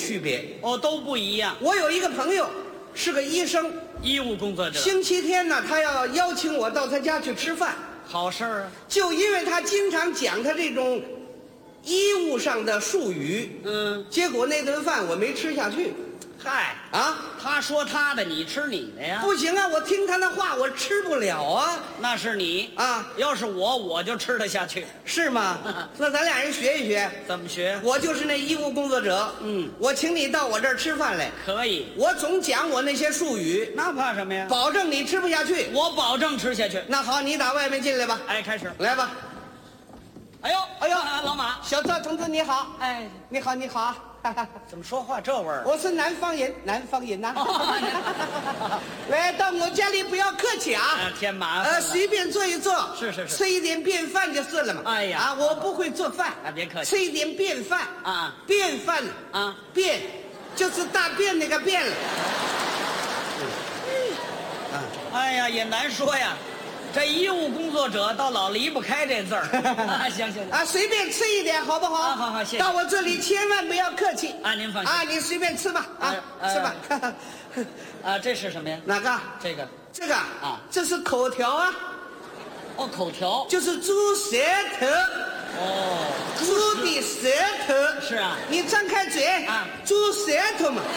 区别。 哦，都不一样。 我有一个朋友是个医生， 医务工作者， 星期天呢，他要邀请我到他家去吃饭。 好事儿啊。 就因为他经常讲他这种医务上的术语，结果那顿饭我没吃下去。 嗨啊， 他说他的，你吃你的呀？ 不行啊，我听他的话，我吃不了啊。 那是你啊， 要是我就吃得下去。 是吗？那咱俩人学一学。 怎么学？ 我就是那医务工作者，我请你到我这儿吃饭来。 可以。 我总讲我那些术语， 那怕什么呀？ 保证你吃不下去。 我保证吃下去。 那好，你打外面进来吧。 哎，开始。 来吧。 哎呦，哎呦，老马， 小赵同志你好。 哎， 你好，你好。 怎么说话这味儿？ 我是南方人，南方人呐。来到我家里不要客气啊， 添麻烦了。 随便坐一坐， 是， 吃一点便饭就是了嘛。 哎呀， 啊，我不会做饭啊，别客气， 吃一点便饭啊， 便饭啊， 便就是大便那个便了。 哎呀，也难说呀。这医务工作者倒老离不开这字儿。行啊，随便吃一点好不好？ 好，谢谢。 到我这里千万不要客气啊，您放心啊，你随便吃吧啊，吃吧。 啊，这是什么呀？ 哪个？这个啊， 这是口条啊。 哦，口条就是猪舌头。 哦， 猪的舌头。 是啊， 你张开嘴啊，猪舌头嘛。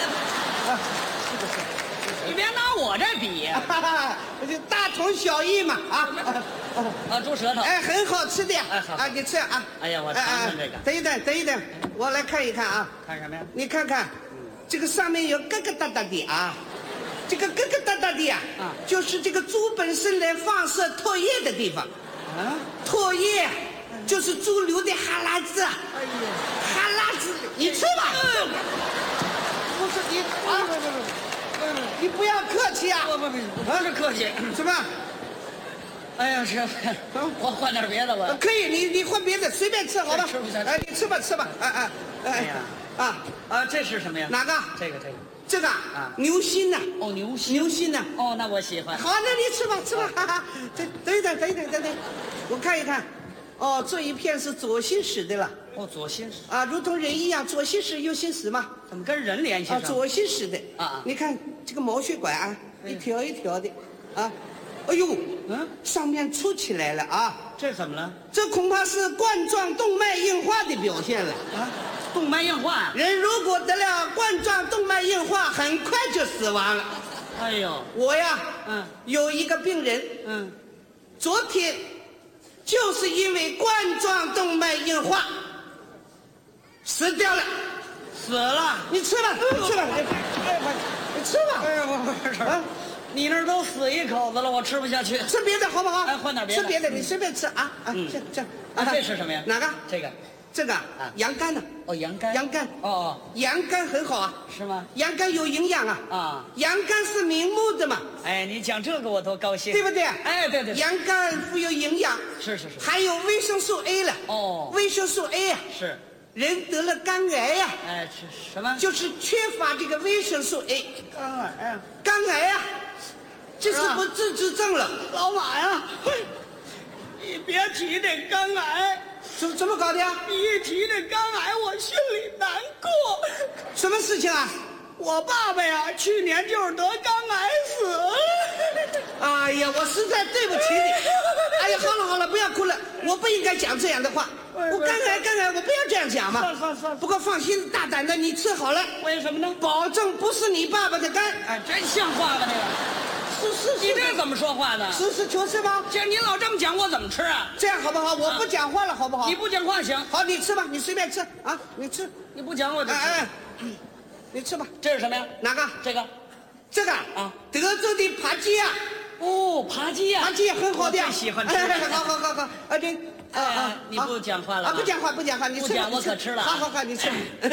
你别拿我这比呀， 就大同小异嘛啊。 猪舌头， 哎，很好吃的呀。 哎，好啊，你吃啊。 哎呀，我尝尝这个。 等一等，我来看一看啊。 看什么呀？ 你看看，这个上面有疙疙瘩瘩的啊，这个疙疙瘩瘩的呀，就是这个猪本身来放射唾液的地方。啊，唾液就是猪流的哈喇子。哎呦，哈喇子，你吃吧。不是你啊，你不要客气啊！ 不是客气。 什么？ 哎呀，我换点别的吧。 可以，你换别的，随便吃好吧？ 吃不下去。 哎，你吃吧。 哎呀，这是什么呀？ 哪个？这个啊，牛心呐。 哦，牛心呐。 哦，那我喜欢。 好，那你吃吧。等一等，我看一看。哦，这一片是左心室的了。 哦，左心室啊，如同人一样，左心室右心室嘛。 怎么跟人联系上？ 左心室的啊，你看这个毛血管啊，一条一条的啊。哎呦，上面凸起来了啊！ 这怎么了？ 这恐怕是冠状动脉硬化的表现了啊！ 动脉硬化， 人如果得了冠状动脉硬化，很快就死亡了。 哎呦， 我呀，有一个病人，昨天就是因为冠状动脉硬化死掉了， 死了。 你吃吧，你吃吧。 哎呀，不是啊。你那儿都死一口子了，我吃不下去。 吃别的好不好？ 哎，换点别的。 吃别的，你随便吃啊啊！这啊，这是什么呀？ 哪个？这个啊， 羊肝呢？ 哦，羊肝。哦， 羊肝很好啊。 是吗？ 羊肝有营养啊。 啊， 羊肝是明目的嘛。 哎，你讲这个我都高兴， 对不对？ 哎，对。 羊肝富有营养。 是。 还有维生素 A 了。 哦， 维生素 A 啊。 是。 人得了肝癌呀。 哎，什么？ 就是缺乏这个维生素 A。肝癌啊。这是不治之症了， 老马呀！你别提这肝癌， 怎么搞的呀？ 你一提这肝癌，我心里难过。 什么事情啊？ 我爸爸呀，去年就是得肝癌死了。 哎呀，我实在对不起你。哎呀，好了，不要哭了，我不应该讲这样的话。我肝癌，我不要这样讲嘛。 算。 不过放心，大胆的，你吃好了。 为什么呢？ 保证不是你爸爸的肝。 哎，真像话吗？这个。是，你这怎么说话呢？ 实事求是吧？ 这您老这么讲，我怎么吃啊？ 这样好不好？我不讲话了，好不好？ 你不讲话行。 好，你吃吧，你随便吃啊，你吃。 你不讲我就吃。 你吃吧。 这是什么呀？ 哪个？这个啊， 德州的扒鸡啊。 哦，扒鸡呀， 扒鸡很好的呀。 最喜欢吃。 好， 你不讲话了？ 不讲话，你吃。 不讲我可吃了。 好，你吃。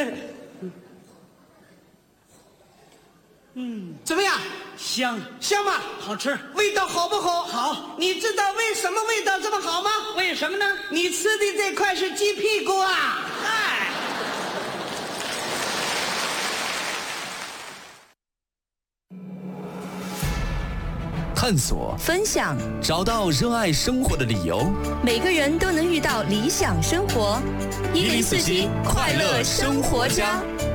怎么样？香吗？ 好吃。 味道好不好？ 好。 你知道为什么味道这么好吗？ 为什么呢？ 你吃的这块是鸡屁股啊！ 哎。 探索， 分享， 找到热爱生活的理由。 每个人都能遇到理想生活。1047快乐生活家。